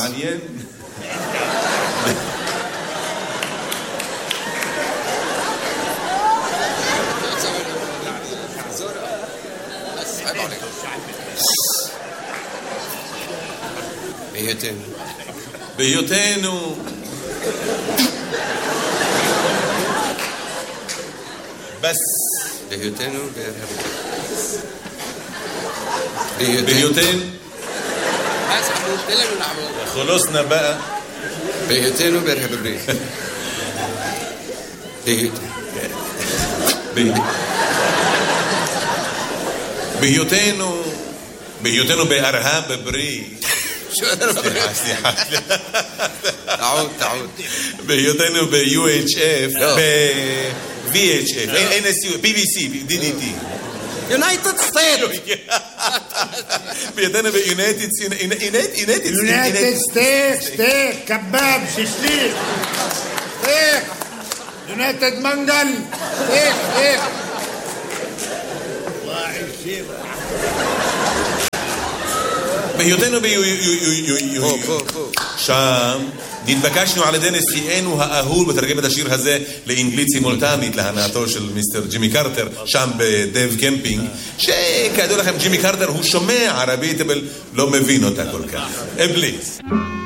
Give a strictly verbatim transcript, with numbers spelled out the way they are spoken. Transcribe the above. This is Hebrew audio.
מעניין. בהיותנו. בהיותנו. בס. בהיותנו בהיותנו. בהיותנו. خلصنا بقى. בהיותנו בהיותנו. בהיותנו. בהיותנו בארהב בריא. סליחה, סליחה. تعود تعود. בהיותנו ב-U H F, ב-V H F, N S U, B B C, D D T. United States. בהיותנו ב-United United United States, steak, kebab, shishlik, steak, United Mangal, steak, steak. בהיותנו שם נתבקשנו על ידי נשיאנו האהוב לתרגם את השיר הזה לאנגלית סימולטנית להנאתו של מיסטר ג'ימי קרטר שם בדב קמפינג, שכידוע לכם ג'ימי קרטר הוא שומע ערבית אבל לא מבין אותה כל כך. אבליס